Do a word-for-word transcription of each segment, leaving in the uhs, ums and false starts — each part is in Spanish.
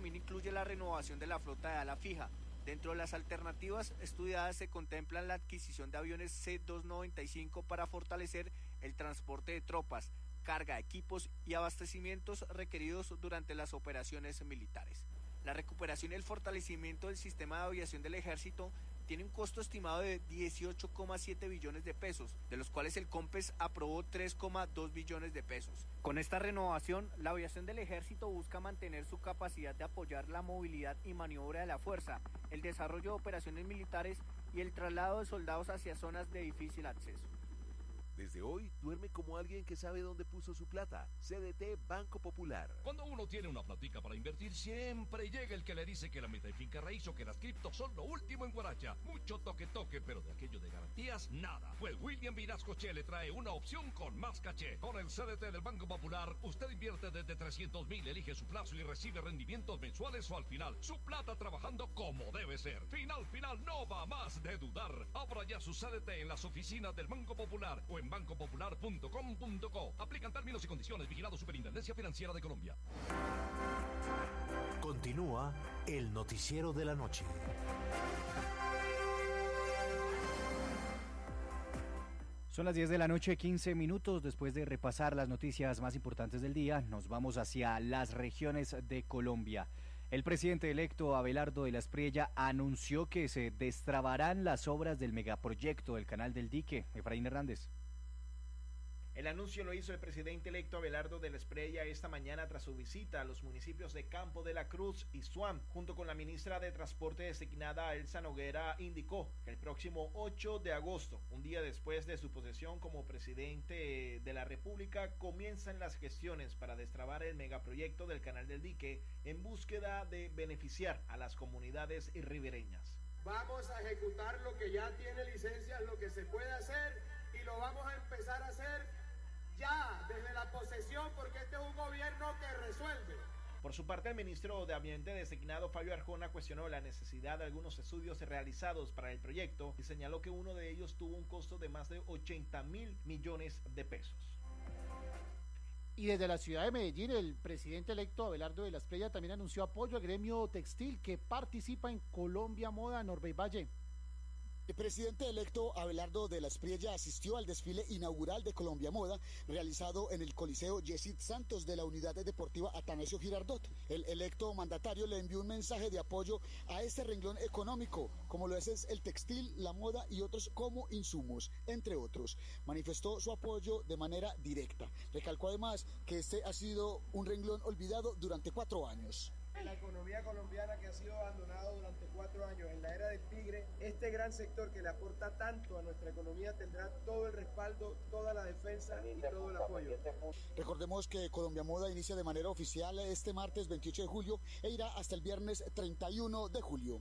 también incluye la renovación de la flota de ala fija. Dentro de las alternativas estudiadas se contempla la adquisición de aviones C doscientos noventa y cinco para fortalecer el transporte de tropas, carga, equipos y abastecimientos requeridos durante las operaciones militares. La recuperación y el fortalecimiento del sistema de aviación del ejército tiene un costo estimado de dieciocho coma siete billones de pesos, de los cuales el COMPES aprobó tres coma dos billones de pesos. Con esta renovación, la aviación del ejército busca mantener su capacidad de apoyar la movilidad y maniobra de la fuerza, el desarrollo de operaciones militares y el traslado de soldados hacia zonas de difícil acceso. Desde hoy, duerme como alguien que sabe dónde puso su plata. C D T Banco Popular. Cuando uno tiene una platica para invertir, siempre llega el que le dice que la meta y finca raíz o que las criptos son lo último en Guaracha. Mucho toque toque, pero de aquello de garantías, nada. Pues William Vinascoche le trae una opción con más caché. Con el C D T del Banco Popular, usted invierte desde trescientos mil, elige su plazo y recibe rendimientos mensuales o al final. Su plata trabajando como debe ser. Final, final, no va más de dudar. Abra ya su C D T en las oficinas del Banco Popular o en banco popular punto com punto co. Aplican términos y condiciones. Vigilado Superintendencia Financiera de Colombia. Continúa el noticiero de la noche. Son las diez de la noche, quince minutos. Después de repasar las noticias más importantes del día, nos vamos hacia las regiones de Colombia. El presidente electo Abelardo de la Espriella anunció que se destrabarán las obras del megaproyecto del Canal del Dique. Efraín Hernández. El anuncio lo hizo el presidente electo Abelardo de la Espriella esta mañana tras su visita a los municipios de Campo de la Cruz y Suam. Junto con la ministra de Transporte designada Elsa Noguera, indicó que el próximo ocho de agosto, un día después de su posesión como presidente de la República, comienzan las gestiones para destrabar el megaproyecto del Canal del Dique en búsqueda de beneficiar a las comunidades ribereñas. Vamos a ejecutar lo que ya tiene licencias, lo que se puede hacer, y lo vamos a empezar a hacer ya desde la posesión, porque este es un gobierno que resuelve. Por su parte, el ministro de Ambiente designado Fabio Arjona cuestionó la necesidad de algunos estudios realizados para el proyecto y señaló que uno de ellos tuvo un costo de más de ochenta mil millones de pesos. Y desde la ciudad de Medellín, el presidente electo Abelardo de la Espriella también anunció apoyo al gremio textil que participa en Colombia Moda Norbey Valle. El presidente electo Abelardo de la Espriella asistió al desfile inaugural de Colombia Moda realizado en el Coliseo Yesid Santos de la Unidad Deportiva Atanasio Girardot. El electo mandatario le envió un mensaje de apoyo a este renglón económico, como lo es el textil, la moda y otros como insumos, entre otros. Manifestó su apoyo de manera directa. Recalcó además que este ha sido un renglón olvidado durante cuatro años. En la economía colombiana, que ha sido abandonado durante cuatro años en la era del tigre, este gran sector que le aporta tanto a nuestra economía tendrá todo el respaldo, toda la defensa y todo el apoyo. Recordemos que Colombia Moda inicia de manera oficial este martes veintiocho de julio e irá hasta el viernes treinta y uno de julio.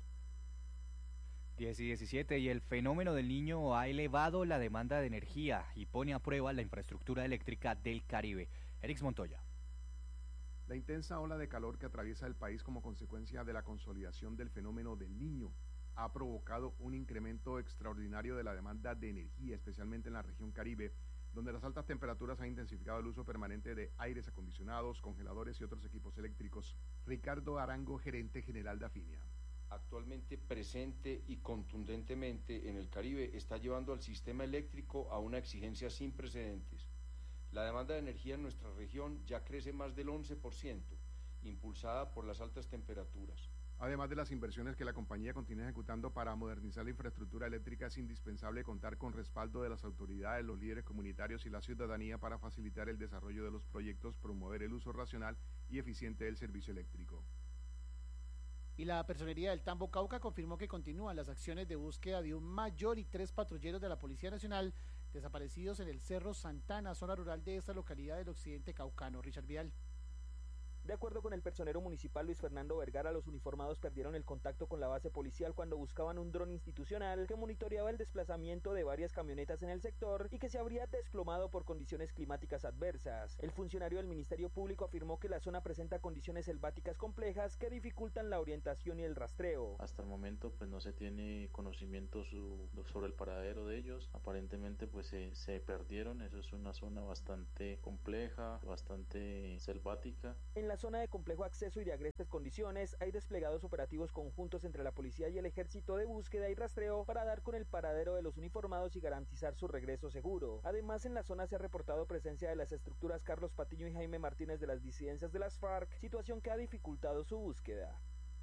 diez y diecisiete, y el fenómeno del Niño ha elevado la demanda de energía y pone a prueba la infraestructura eléctrica del Caribe. Erix Montoya. La intensa ola de calor que atraviesa el país como consecuencia de la consolidación del fenómeno del Niño ha provocado un incremento extraordinario de la demanda de energía, especialmente en la región Caribe, donde las altas temperaturas han intensificado el uso permanente de aires acondicionados, congeladores y otros equipos eléctricos. Ricardo Arango, gerente general de Afinia. Actualmente presente y contundentemente en el Caribe está llevando al sistema eléctrico a una exigencia sin precedentes. La demanda de energía en nuestra región ya crece más del once por ciento, impulsada por las altas temperaturas. Además de las inversiones que la compañía continúa ejecutando para modernizar la infraestructura eléctrica, es indispensable contar con respaldo de las autoridades, los líderes comunitarios y la ciudadanía para facilitar el desarrollo de los proyectos, promover el uso racional y eficiente del servicio eléctrico. Y la Personería del Tambo Cauca confirmó que continúan las acciones de búsqueda de un mayor y tres patrulleros de la Policía Nacional desaparecidos en el Cerro Santana, zona rural de esta localidad del occidente caucano. Richard Vidal. De acuerdo con el personero municipal Luis Fernando Vergara, los uniformados perdieron el contacto con la base policial cuando buscaban un dron institucional que monitoreaba el desplazamiento de varias camionetas en el sector y que se habría desplomado por condiciones climáticas adversas. El funcionario del Ministerio Público afirmó que la zona presenta condiciones selváticas complejas que dificultan la orientación y el rastreo. Hasta el momento pues no se tiene conocimiento su, sobre el paradero de ellos. Aparentemente pues se, se perdieron. Eso es una zona bastante compleja, bastante selvática. En la la zona de complejo acceso y de agrestes condiciones hay desplegados operativos conjuntos entre la policía y el ejército de búsqueda y rastreo para dar con el paradero de los uniformados y garantizar su regreso seguro. Además, en la zona se ha reportado presencia de las estructuras Carlos Patiño y Jaime Martínez de las disidencias de las FARC, situación que ha dificultado su búsqueda.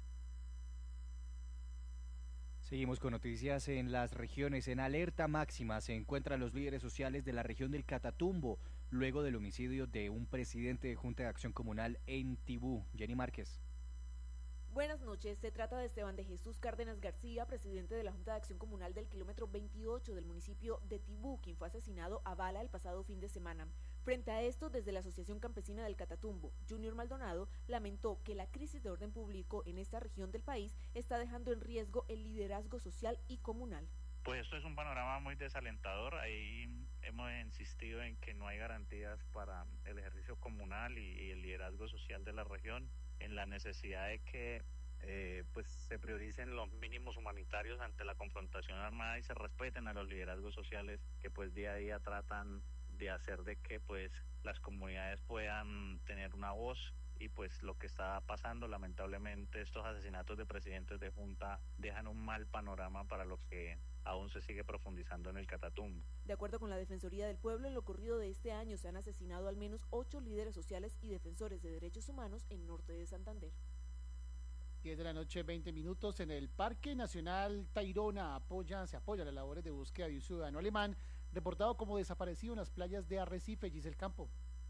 Seguimos con noticias en las regiones. En alerta máxima se encuentran los líderes sociales de la región del Catatumbo, luego del homicidio de un presidente de Junta de Acción Comunal en Tibú. Jenny Márquez. Buenas noches, se trata de Esteban de Jesús Cárdenas García, presidente de la Junta de Acción Comunal del kilómetro veintiocho del municipio de Tibú, quien fue asesinado a bala el pasado fin de semana. Frente a esto, desde la Asociación Campesina del Catatumbo, Junior Maldonado lamentó que la crisis de orden público en esta región del país está dejando en riesgo el liderazgo social y comunal. Pues esto es un panorama muy desalentador. Ahí hemos insistido en que no hay garantías para el ejercicio comunal y, y el liderazgo social de la región, en la necesidad de que eh, pues se prioricen los mínimos humanitarios ante la confrontación armada y se respeten a los liderazgos sociales que pues día a día tratan de hacer de que pues las comunidades puedan tener una voz. Y pues lo que está pasando, lamentablemente, estos asesinatos de presidentes de junta dejan un mal panorama para lo que aún se sigue profundizando en el Catatumbo. De acuerdo con la Defensoría del Pueblo, en lo corrido de este año se han asesinado al menos ocho líderes sociales y defensores de derechos humanos en norte de Santander. diez de la noche, veinte minutos, en el Parque Nacional Tayrona apoya, se apoyan las labores de búsqueda de un ciudadano alemán reportado como desaparecido en las playas de Arrecife, Giselle Campo.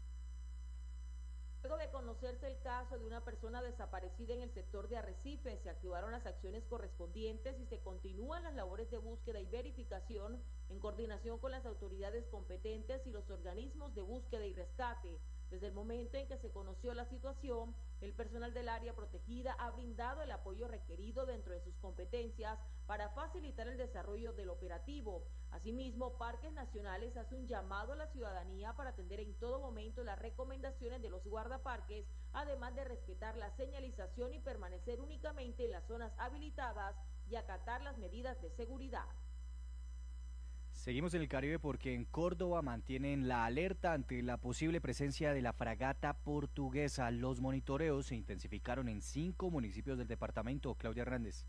Luego de conocerse el caso de una persona desaparecida en el sector de Arrecife, se activaron las acciones correspondientes y se continúan las labores de búsqueda y verificación en coordinación con las autoridades competentes y los organismos de búsqueda y rescate. Desde el momento en que se conoció la situación, el personal del área protegida ha brindado el apoyo requerido dentro de sus competencias para facilitar el desarrollo del operativo. Asimismo, Parques Nacionales hace un llamado a la ciudadanía para atender en todo momento las recomendaciones de los guardaparques, además de respetar la señalización y permanecer únicamente en las zonas habilitadas y acatar las medidas de seguridad. Seguimos en el Caribe porque en Córdoba mantienen la alerta ante la posible presencia de la fragata portuguesa. Los monitoreos se intensificaron en cinco municipios del departamento. Claudia Hernández.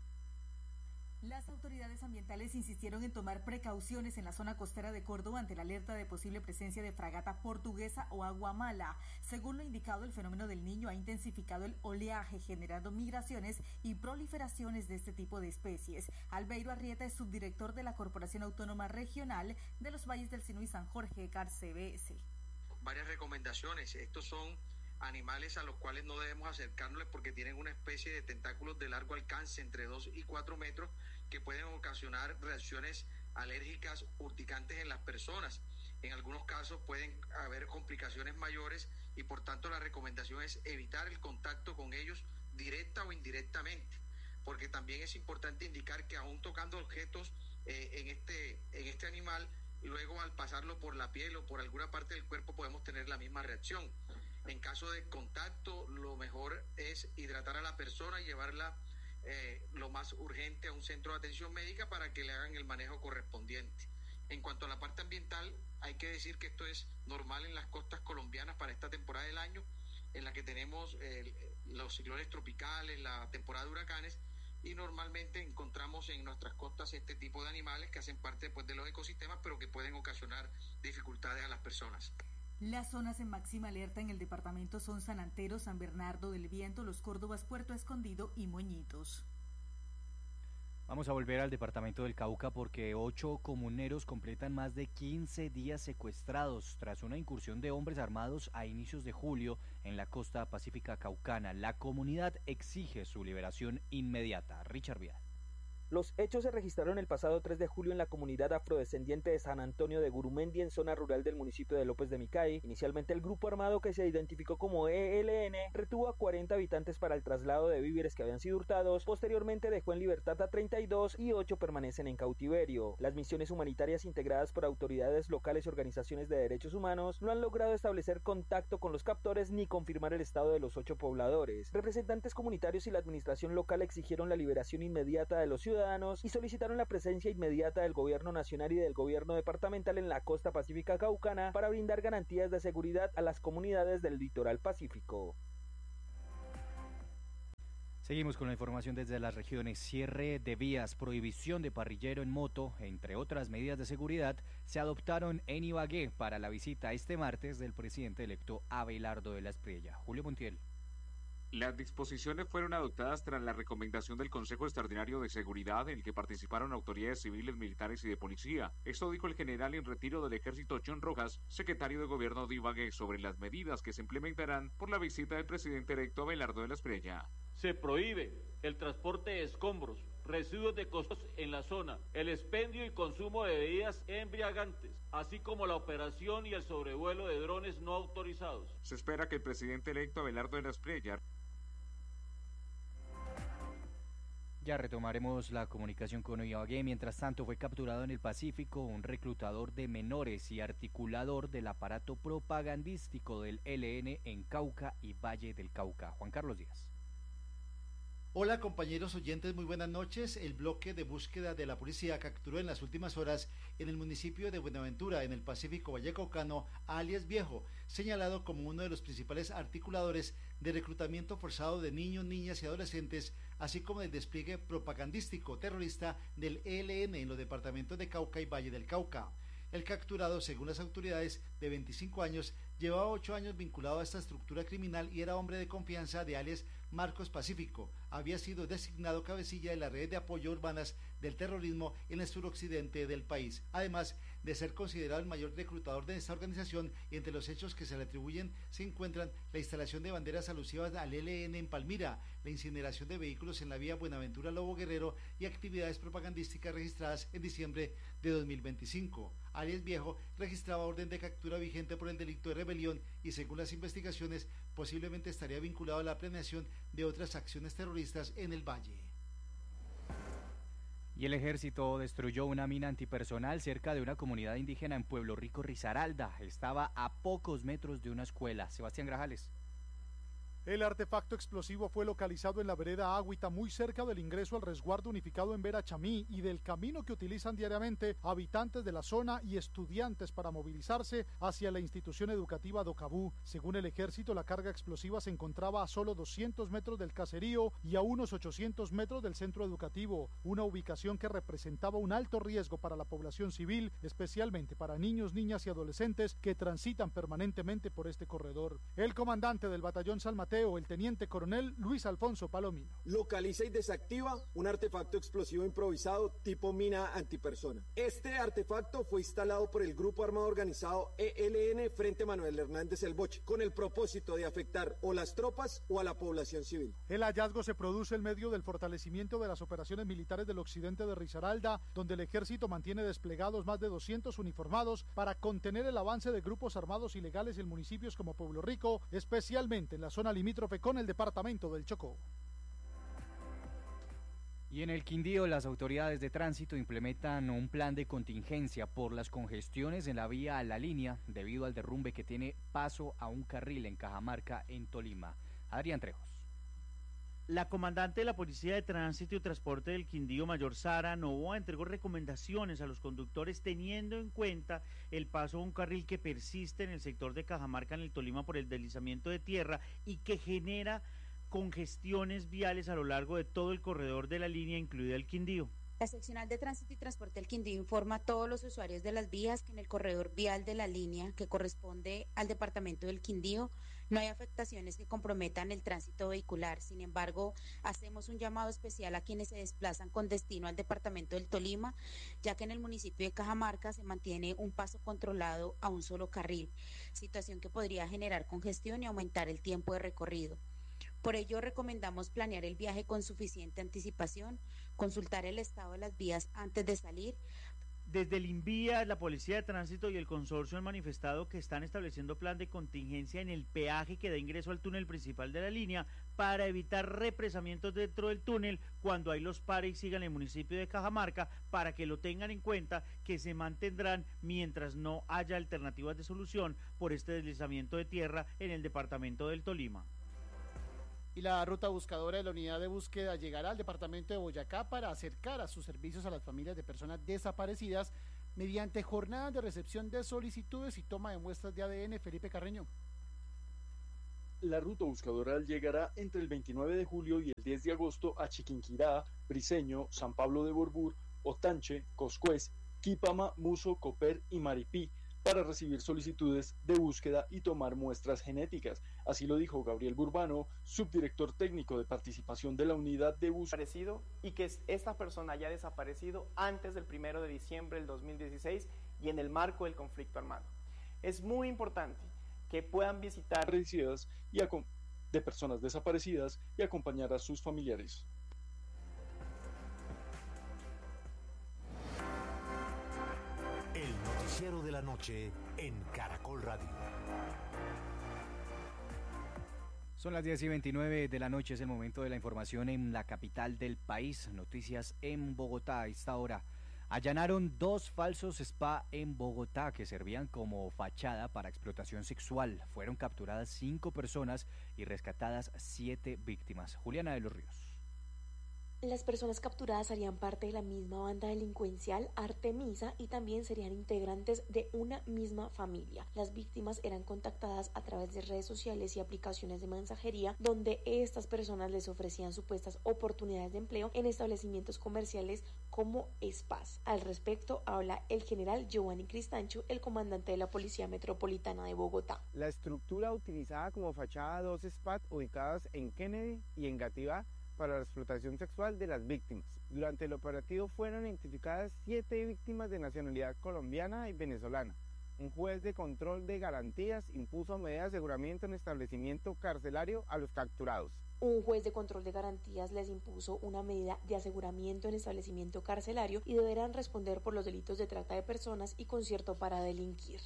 Las autoridades ambientales insistieron en tomar precauciones en la zona costera de Córdoba ante la alerta de posible presencia de fragata portuguesa o agua mala. Según lo indicado, el fenómeno del Niño ha intensificado el oleaje, generando migraciones y proliferaciones de este tipo de especies. Albeiro Arrieta es subdirector de la Corporación Autónoma Regional de los Valles del Sinú y San Jorge, C A R C B S. Varias recomendaciones. Estos son animales a los cuales no debemos acercarnos porque tienen una especie de tentáculos de largo alcance, entre dos y cuatro metros, que pueden ocasionar reacciones alérgicas urticantes en las personas. En algunos casos pueden haber complicaciones mayores y por tanto la recomendación es evitar el contacto con ellos directa o indirectamente, porque también es importante indicar que aún tocando objetos eh, en este en este animal, luego al pasarlo por la piel o por alguna parte del cuerpo podemos tener la misma reacción. En caso de contacto, lo mejor es hidratar a la persona y llevarla eh, lo más urgente a un centro de atención médica para que le hagan el manejo correspondiente. En cuanto a la parte ambiental, hay que decir que esto es normal en las costas colombianas para esta temporada del año, en la que tenemos eh, los ciclones tropicales, la temporada de huracanes, y normalmente encontramos en nuestras costas este tipo de animales que hacen parte pues, de los ecosistemas, pero que pueden ocasionar dificultades a las personas. Las zonas en máxima alerta en el departamento son San Antero, San Bernardo del Viento, Los Córdobas, Puerto Escondido y Moñitos. Vamos a volver al departamento del Cauca porque ocho comuneros completan más de quince días secuestrados tras una incursión de hombres armados a inicios de julio en la costa pacífica caucana. La comunidad exige su liberación inmediata. Richard Vial. Los hechos se registraron el pasado tres de julio en la comunidad afrodescendiente de San Antonio de Gurumendi, en zona rural del municipio de López de Micay. Inicialmente el grupo armado, que se identificó como E L N, retuvo a cuarenta habitantes para el traslado de víveres que habían sido hurtados. Posteriormente dejó en libertad a treinta y dos y ocho permanecen en cautiverio. Las misiones humanitarias integradas por autoridades locales y organizaciones de derechos humanos no han logrado establecer contacto con los captores ni confirmar el estado de los ocho pobladores. Representantes comunitarios y la administración local exigieron la liberación inmediata de los ciudadanos y solicitaron la presencia inmediata del gobierno nacional y del gobierno departamental en la costa pacífica caucana para brindar garantías de seguridad a las comunidades del litoral pacífico. Seguimos con la información desde las regiones. Cierre de vías, prohibición de parrillero en moto, entre otras medidas de seguridad, se adoptaron en Ibagué para la visita este martes del presidente electo Abelardo de la Espriella. Julio Montiel. Las disposiciones fueron adoptadas tras la recomendación del Consejo Extraordinario de Seguridad, en el que participaron autoridades civiles, militares y de policía. Esto dijo el general en retiro del Ejército John Rojas, secretario de Gobierno de Ibagué, sobre las medidas que se implementarán por la visita del presidente electo Abelardo de la Espriella. Se prohíbe el transporte de escombros, residuos de costos en la zona, el expendio y consumo de bebidas embriagantes, así como la operación y el sobrevuelo de drones no autorizados. Se espera que el presidente electo Abelardo de la Espriella. Ya retomaremos la comunicación con Ibagué. Mientras tanto, fue capturado en el Pacífico un reclutador de menores y articulador del aparato propagandístico del E L N en Cauca y Valle del Cauca. Juan Carlos Díaz. Hola compañeros oyentes, muy buenas noches. El bloque de búsqueda de la policía capturó en las últimas horas en el municipio de Buenaventura, en el Pacífico Vallecaucano, a alias Viejo, señalado como uno de los principales articuladores de reclutamiento forzado de niños, niñas y adolescentes, así como del despliegue propagandístico terrorista del E L N en los departamentos de Cauca y Valle del Cauca. El capturado, según las autoridades, de veinticinco años, llevaba ocho años vinculado a esta estructura criminal y era hombre de confianza de alias Marcos Pacífico. Había sido designado cabecilla de la red de apoyo urbanas del terrorismo en el suroccidente del país, además de ser considerado el mayor reclutador de esta organización. Y entre los hechos que se le atribuyen se encuentran la instalación de banderas alusivas al E L N en Palmira, la incineración de vehículos en la vía Buenaventura-Lobo Guerrero y actividades propagandísticas registradas en diciembre de dos mil veinticinco. Alias Viejo registraba orden de captura vigente por el delito de rebelión y, según las investigaciones, posiblemente estaría vinculado a la planeación de otras acciones terroristas en el Valle. Y el ejército destruyó una mina antipersonal cerca de una comunidad indígena en Pueblo Rico, Risaralda. Estaba a pocos metros de una escuela. Sebastián Grajales. El artefacto explosivo fue localizado en la vereda Agüita, muy cerca del ingreso al resguardo unificado en Verachamí y del camino que utilizan diariamente habitantes de la zona y estudiantes para movilizarse hacia la institución educativa Docabú. Según el ejército, la carga explosiva se encontraba a solo doscientos metros del caserío y a unos ochocientos metros del centro educativo, una ubicación que representaba un alto riesgo para la población civil, especialmente para niños, niñas y adolescentes que transitan permanentemente por este corredor. El comandante del batallón San Mateo, el teniente coronel Luis Alfonso Palomino. Localiza y desactiva un artefacto explosivo improvisado tipo mina antipersona. Este artefacto fue instalado por el Grupo Armado Organizado E L N frente Manuel Hernández El Boche, con el propósito de afectar o las tropas o a la población civil. El hallazgo se produce en medio del fortalecimiento de las operaciones militares del occidente de Risaralda, donde el ejército mantiene desplegados más de doscientos uniformados para contener el avance de grupos armados ilegales en municipios como Pueblo Rico, especialmente en la zona limítrofe con el departamento del Chocó. Y en el Quindío, las autoridades de tránsito implementan un plan de contingencia por las congestiones en la vía a La Línea debido al derrumbe que tiene paso a un carril en Cajamarca, en Tolima. Adrián Trejos. La comandante de la Policía de Tránsito y Transporte del Quindío, Mayor Sara Novoa, entregó recomendaciones a los conductores teniendo en cuenta el paso a un carril que persiste en el sector de Cajamarca, en el Tolima, por el deslizamiento de tierra y que genera congestiones viales a lo largo de todo el corredor de la línea, incluida el Quindío. La seccional de Tránsito y Transporte del Quindío informa a todos los usuarios de las vías que en el corredor vial de la línea, que corresponde al departamento del Quindío, no hay afectaciones que comprometan el tránsito vehicular. Sin embargo, hacemos un llamado especial a quienes se desplazan con destino al departamento del Tolima, ya que en el municipio de Cajamarca se mantiene un paso controlado a un solo carril, situación que podría generar congestión y aumentar el tiempo de recorrido. Por ello, recomendamos planear el viaje con suficiente anticipación, consultar el estado de las vías antes de salir. Desde el INVIA, la Policía de Tránsito y el consorcio han manifestado que están estableciendo plan de contingencia en el peaje que da ingreso al túnel principal de la línea para evitar represamientos dentro del túnel cuando hay los pares y sigan en el municipio de Cajamarca, para que lo tengan en cuenta, que se mantendrán mientras no haya alternativas de solución por este deslizamiento de tierra en el departamento del Tolima. Y la ruta buscadora de la unidad de búsqueda llegará al departamento de Boyacá para acercar a sus servicios a las familias de personas desaparecidas mediante jornadas de recepción de solicitudes y toma de muestras de A D N. Felipe Carreño. la ruta buscadora llegará entre el veintinueve de julio y el diez de agosto a Chiquinquirá, Briceño, San Pablo de Borbur, Otanche, Coscuez, Quipama, Muso, Copper y Maripí, para recibir solicitudes de búsqueda y tomar muestras genéticas. Así lo dijo Gabriel Burbano, subdirector técnico de participación de la unidad de búsqueda. Y que esta persona haya desaparecido antes del primero de diciembre del dos mil dieciséis y en el marco del conflicto armado. Es muy importante que puedan visitar y de personas desaparecidas y acompañar a sus familiares. El noticiero de la noche en Caracol Radio. Son las diez y veintinueve de la noche, es el momento de la información en la capital del país. Noticias en Bogotá a esta hora. Allanaron dos falsos spa en Bogotá que servían como fachada para explotación sexual. Fueron capturadas cinco personas y rescatadas siete víctimas. Juliana de los Ríos. Las personas capturadas harían parte de la misma banda delincuencial Artemisa y también serían integrantes de una misma familia. Las víctimas eran contactadas a través de redes sociales y aplicaciones de mensajería donde estas personas les ofrecían supuestas oportunidades de empleo en establecimientos comerciales como spas. Al respecto habla el general Giovanni Cristancho, el comandante de la Policía Metropolitana de Bogotá. La estructura utilizada como fachada dos spas ubicadas en Kennedy y en Gativá para la explotación sexual de las víctimas. Durante el operativo fueron identificadas siete víctimas de nacionalidad colombiana y venezolana. Un juez de control de garantías impuso medidas de aseguramiento en establecimiento carcelario a los capturados. Un juez de control de garantías les impuso una medida de aseguramiento en establecimiento carcelario y deberán responder por los delitos de trata de personas y concierto para delinquir.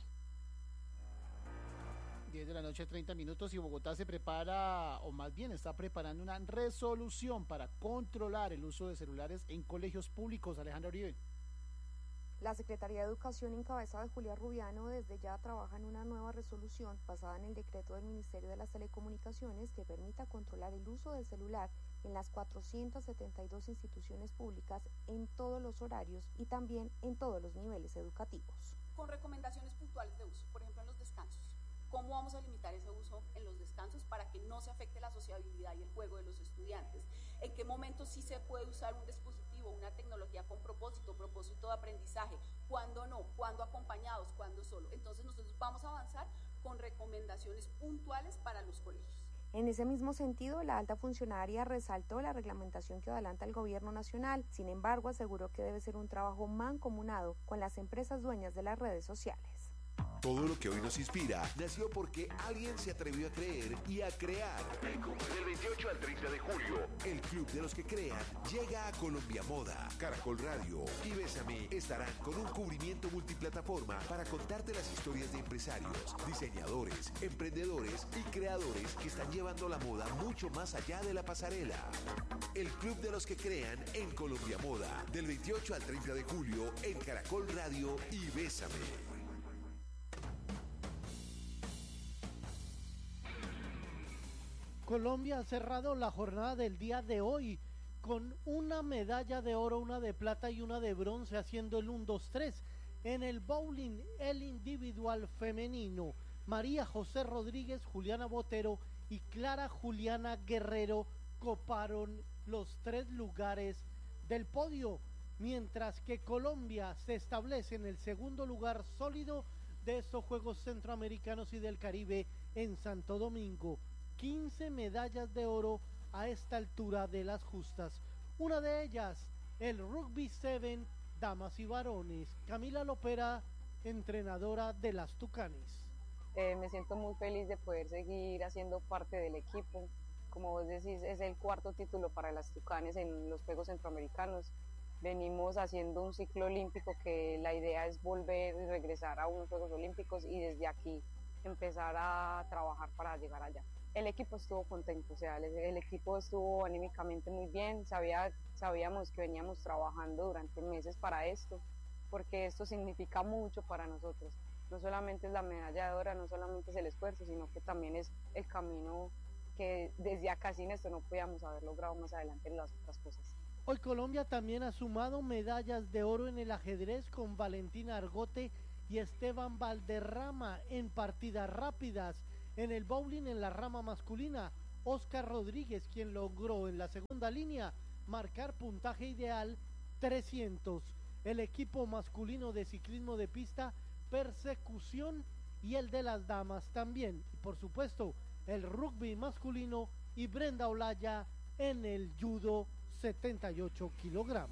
diez de la noche, treinta minutos, y Bogotá se prepara, o más bien está preparando una resolución para controlar el uso de celulares en colegios públicos. Alejandra Uribe. La Secretaría de Educación, en cabeza de Julia Rubiano, desde ya trabaja en una nueva resolución basada en el decreto del Ministerio de las Telecomunicaciones que permita controlar el uso del celular en las cuatrocientas setenta y dos instituciones públicas en todos los horarios y también en todos los niveles educativos. Con recomendaciones puntuales de uso, por ejemplo en los descansos. ¿Cómo vamos a limitar ese uso en los descansos para que no se afecte la sociabilidad y el juego de los estudiantes? ¿En qué momento sí se puede usar un dispositivo, una tecnología con propósito, propósito de aprendizaje? ¿Cuándo no? ¿Cuándo acompañados? ¿Cuándo solo? Entonces nosotros vamos a avanzar con recomendaciones puntuales para los colegios. En ese mismo sentido, la alta funcionaria resaltó la reglamentación que adelanta el gobierno nacional. Sin embargo, aseguró que debe ser un trabajo mancomunado con las empresas dueñas de las redes sociales. Todo lo que hoy nos inspira nació porque alguien se atrevió a creer y a crear. Del veintiocho al treinta de julio, el Club de los que Crean llega a Colombia Moda. Caracol Radio y Bésame estarán con un cubrimiento multiplataforma para contarte las historias de empresarios, diseñadores, emprendedores y creadores que están llevando la moda mucho más allá de la pasarela. El Club de los que Crean en Colombia Moda, del veintiocho al treinta de julio en Caracol Radio y Bésame. Colombia ha cerrado la jornada del día de hoy con una medalla de oro, una de plata y una de bronce, haciendo el uno dos tres. En el bowling, el individual femenino, María José Rodríguez, Juliana Botero y Clara Juliana Guerrero coparon los tres lugares del podio, mientras que Colombia se establece en el segundo lugar sólido de estos Juegos Centroamericanos y del Caribe en Santo Domingo. quince medallas de oro a esta altura de las justas. Una de ellas, el Rugby siete, damas y varones. Camila Lopera, entrenadora de las Tucanes. Eh, me siento muy feliz de poder seguir haciendo parte del equipo. Como vos decís, es el cuarto título para las Tucanes en los Juegos Centroamericanos. Venimos haciendo un ciclo olímpico que la idea es volver y regresar a unos Juegos Olímpicos y desde aquí empezar a trabajar para llegar allá. El equipo estuvo contento, o sea, el, el equipo estuvo anímicamente muy bien, sabía, sabíamos que veníamos trabajando durante meses para esto, porque esto significa mucho para nosotros. No solamente es la medalla de oro, no solamente es el esfuerzo, sino que también es el camino que desde acá sin esto no podíamos haber logrado más adelante las otras cosas. Hoy Colombia también ha sumado medallas de oro en el ajedrez con Valentina Argote y Esteban Valderrama en partidas rápidas. En el bowling en la rama masculina, Oscar Rodríguez, quien logró en la segunda línea marcar puntaje ideal trescientos. El equipo masculino de ciclismo de pista, persecución, y el de las damas también. Y por supuesto, el rugby masculino y Brenda Olaya en el judo setenta y ocho kilogramos.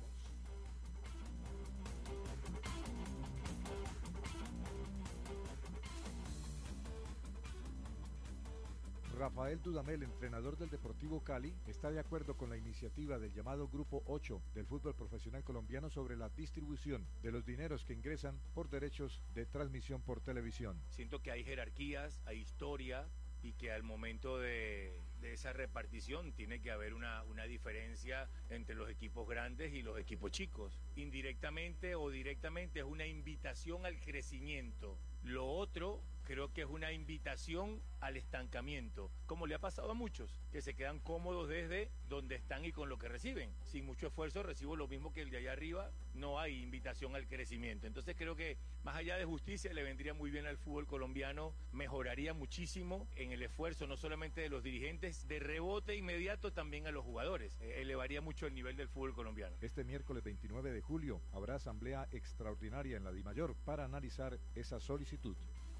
Rafael Dudamel, entrenador del Deportivo Cali, está de acuerdo con la iniciativa del llamado Grupo ocho del fútbol profesional colombiano sobre la distribución de los dineros que ingresan por derechos de transmisión por televisión. Siento que hay jerarquías, hay historia y que al momento de, de esa repartición tiene que haber una, una diferencia entre los equipos grandes y los equipos chicos. Indirectamente o directamente es una invitación al crecimiento. Lo otro creo que es una invitación al estancamiento, como le ha pasado a muchos, que se quedan cómodos desde donde están y con lo que reciben. Sin mucho esfuerzo recibo lo mismo que el de allá arriba, no hay invitación al crecimiento. Entonces creo que más allá de justicia le vendría muy bien al fútbol colombiano, mejoraría muchísimo en el esfuerzo no solamente de los dirigentes, de rebote inmediato también a los jugadores, eh, elevaría mucho el nivel del fútbol colombiano. Este miércoles veintinueve de julio habrá asamblea extraordinaria en la DIMAYOR para analizar esa solicitud.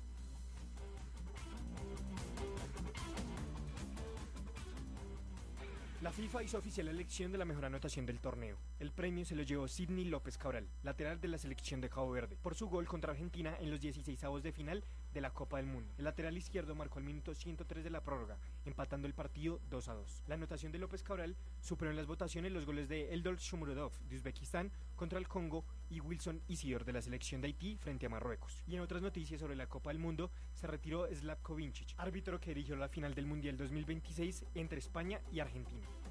La FIFA hizo oficial la elección de la mejor anotación del torneo. El premio se lo llevó Sidney López Cabral, lateral de la selección de Cabo Verde, por su gol contra Argentina en los dieciseisavos de final de la Copa del Mundo. El lateral izquierdo marcó el minuto ciento tres de la prórroga, empatando el partido dos a dos. La anotación de López Cabral superó en las votaciones los goles de Eldor Shomurodov de Uzbekistán contra el Congo y Wilson Isidor de la selección de Haití frente a Marruecos. Y en otras noticias sobre la Copa del Mundo, se retiró Slavko Vincic, árbitro que dirigió la final del Mundial dos mil veintiséis entre España y Argentina.